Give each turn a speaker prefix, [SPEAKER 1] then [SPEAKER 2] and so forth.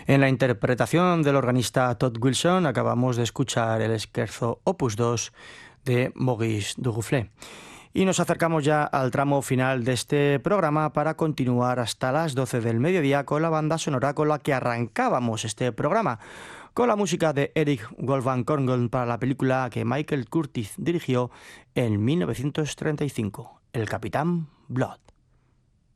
[SPEAKER 1] En la interpretación del organista Todd Wilson acabamos de escuchar el Scherzo Opus 2 de Maurice Duruflé. Y nos acercamos ya al tramo final de este programa para continuar hasta las 12 del mediodía con la banda sonora con la que arrancábamos este programa, con la música de Eric Wolfgang Korngold para la película que Michael Curtiz dirigió en 1935, El Capitán Blood.